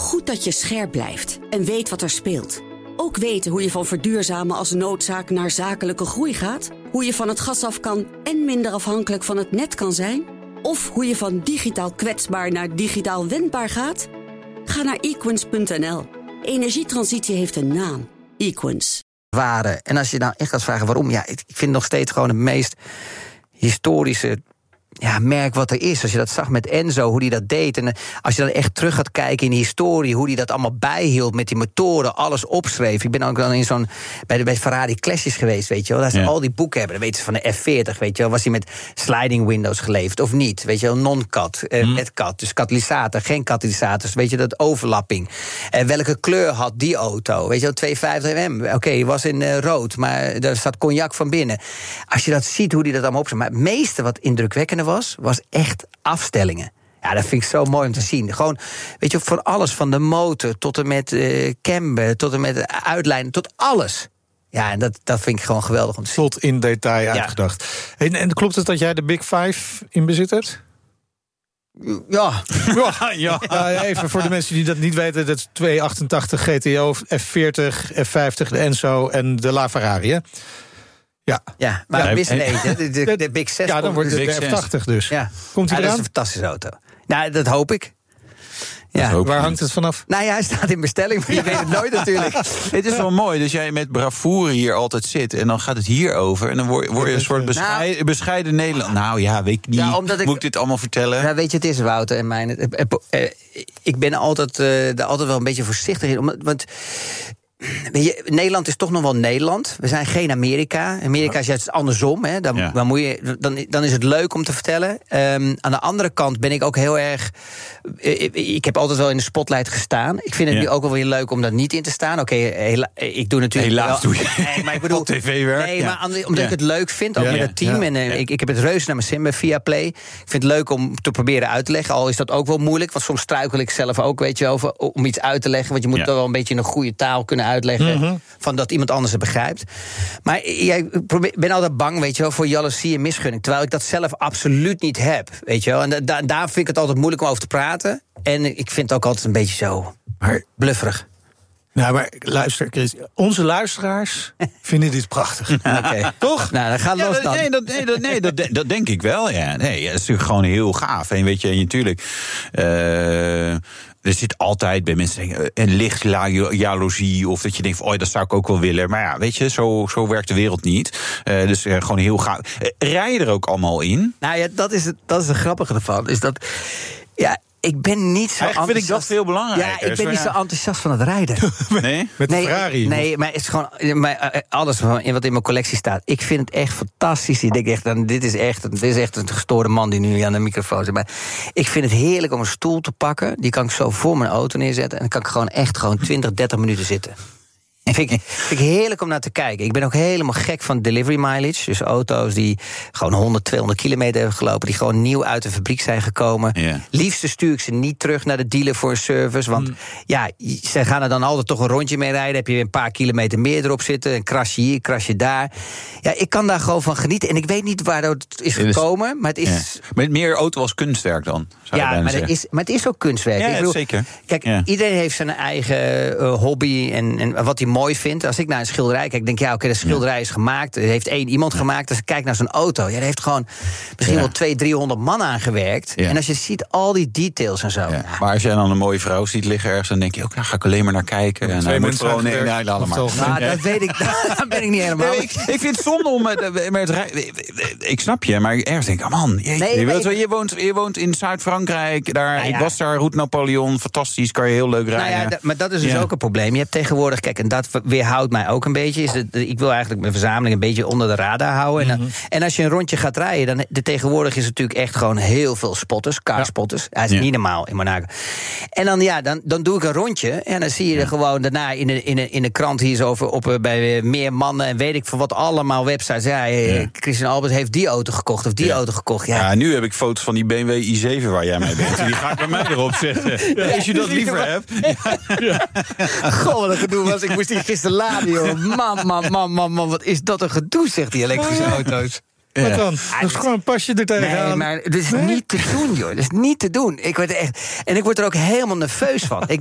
Goed dat je scherp blijft en weet wat er speelt. Ook weten hoe je van verduurzamen als noodzaak naar zakelijke groei gaat. Hoe je van het gas af kan en minder afhankelijk van het net kan zijn. Of hoe je van digitaal kwetsbaar naar digitaal wendbaar gaat. Ga naar equins.nl. Energietransitie heeft een naam. Equins. Waren. En als je nou echt gaat vragen waarom... ja, ik vind nog steeds gewoon het meest historische... ja, merk wat er is. Als je dat zag met Enzo, hoe hij dat deed. En als je dan echt terug gaat kijken in de historie... hoe hij dat allemaal bijhield met die motoren, alles opschreef. Ik ben ook dan in bij Ferrari Clashes geweest, weet je wel. Daar ze al die boeken hebben. Dan weten ze van de F40, weet je wel. Was hij met sliding windows geleverd of niet? Weet je wel, non-cut, met cut. Dus katalysator, geen katalysators. Weet je, dat overlapping. Welke kleur had die auto? Weet je wel, 250 mm. Oké, die was in rood, maar daar zat cognac van binnen. Als je dat ziet, hoe hij dat allemaal opschreef. Maar het meeste wat indrukwekkender was echt afstellingen. Ja, dat vind ik zo mooi om te zien. Gewoon, weet je, van alles, van de motor tot en met camber, tot en met uitlijnen, tot alles. Ja, en dat vind ik gewoon geweldig om te zien. Tot in detail uitgedacht. En klopt het dat jij de Big Five in bezit hebt? Ja. Even voor de mensen die dat niet weten, dat is 288 GTO, F40, F50, de Enzo en de LaFerrari, hè? Ja, maar wist de Big 6. Ja, dan wordt het de F80 dus. Ja. Komt hij eraan? Dat is een fantastische auto. Nou, dat hoop ik. Ja. Waar hangt het vanaf? Nou ja, hij staat in bestelling, maar je weet het nooit natuurlijk. Het is wel mooi dat jij met bravoure hier altijd zit... en dan gaat het hier over en dan word je een soort bescheiden Nederland. Nou ja, weet ik niet. Ja, moet ik dit allemaal vertellen? Nou, weet je, het is Wouter en mijn... ik ben altijd wel een beetje voorzichtig in. Want... Nederland is toch nog wel Nederland. We zijn geen Amerika. Amerika is juist andersom. Hè. Dan is het leuk om te vertellen. Aan de andere kant ben ik ook heel erg... Ik heb altijd wel in de spotlight gestaan. Ik vind het nu ook wel weer leuk om daar niet in te staan. Oké, ik doe natuurlijk... Helaas wel, doe je nee, maar ik bedoel, tv-werk. Nee, maar omdat ik het leuk vind, ook met het team. En ik heb het reuze naar mijn zin bij Viaplay. Ik vind het leuk om te proberen uit te leggen. Al is dat ook wel moeilijk. Want soms struikel ik zelf ook, weet je, over om iets uit te leggen. Want je moet toch wel een beetje in een goede taal kunnen uitleggen. Van dat iemand anders het begrijpt. Maar ik ben altijd bang, weet je wel, voor jaloezie en misgunning. Terwijl ik dat zelf absoluut niet heb, weet je wel. En daar vind ik het altijd moeilijk om over te praten. En ik vind het ook altijd een beetje zo blufferig. Nou, maar luister, Chris, onze luisteraars vinden dit prachtig. Okay. Toch? Nou, dan gaat los dan. Dat denk ik wel, ja. Nee, dat is natuurlijk gewoon heel gaaf. En weet je, natuurlijk... er zit altijd bij mensen een licht jaloezie... of dat je denkt, dat zou ik ook wel willen. Maar ja, weet je, zo werkt de wereld niet. Dus gewoon heel gaaf. Rij je er ook allemaal in? Nou ja, dat is het grappige ervan. Is dat... Ja, ik ben niet zo enthousiast. Vind ik dat veel belangrijker. Ja, ik ben niet zo enthousiast van het rijden. Nee? Met de Ferrari? Nee, maar het is gewoon... alles wat in mijn collectie staat. Ik vind het echt fantastisch. Ik denk echt, dit is echt een gestoorde man die nu aan de microfoon zit. Maar ik vind het heerlijk om een stoel te pakken. Die kan ik zo voor mijn auto neerzetten. En dan kan ik gewoon 20, 30 minuten zitten. En vind ik heerlijk om naar te kijken. Ik ben ook helemaal gek van delivery mileage. Dus auto's die gewoon 100, 200 kilometer hebben gelopen... die gewoon nieuw uit de fabriek zijn gekomen. Yeah. Liefst stuur ik ze niet terug naar de dealer voor een service. Want ze gaan er dan altijd toch een rondje mee rijden. Heb je weer een paar kilometer meer erop zitten. Een krasje hier, krasje daar. Ja, ik kan daar gewoon van genieten. En ik weet niet waar dat is gekomen. Maar het is... Met meer auto als kunstwerk dan? Ja, maar het is ook kunstwerk. Ja, ik bedoel, zeker. Kijk, iedereen heeft zijn eigen hobby en wat hij mooi vindt. Als ik naar een schilderij kijk, denk ik, de schilderij is gemaakt. Er heeft iemand gemaakt. Als ik kijk naar zo'n auto, daar heeft gewoon misschien wel 200-300 man aan gewerkt. Ja. En als je ziet al die details en zo. Ja. Maar als jij dan een mooie vrouw ziet liggen ergens, dan denk je ook, ga ik alleen maar naar kijken. En hij moet gewoon allemaal. Dat weet ik, daar ben ik niet helemaal. Nee, ik vind het zonde om met rijden. Ik snap je, maar ergens denk ik, man, je woont in Zuid-Frankrijk. Ik was daar, Route Napoleon, fantastisch, kan je heel leuk rijden. Nou ja, maar dat is dus ook een probleem. Je hebt tegenwoordig, kijk, en dat weerhoudt mij ook een beetje. Ik wil eigenlijk mijn verzameling een beetje onder de radar houden. En als je een rondje gaat rijden, dan tegenwoordig is het natuurlijk echt gewoon heel veel spotters, caarspotters. Dat is niet normaal in Monaco. En dan doe ik een rondje en dan zie je er gewoon daarna in de krant hier zo over bij meer mannen en weet ik van wat allemaal websites. Christian Albers heeft die auto gekocht of die auto gekocht. Ja, nu heb ik foto's van die BMW i7 waar jij mee bent. Die ga ik bij mij erop zetten. Als je dat liever hebt. Goh, wat een gedoe was. Ik moest die gisteren laden, joh. Man, wat is dat een gedoe, zegt die elektrische auto's. Wat dan? Dat is gewoon een pasje er tegenaan. Nee, maar het is niet te doen, joh. Dat is niet te doen. Ik word er ook helemaal nerveus van.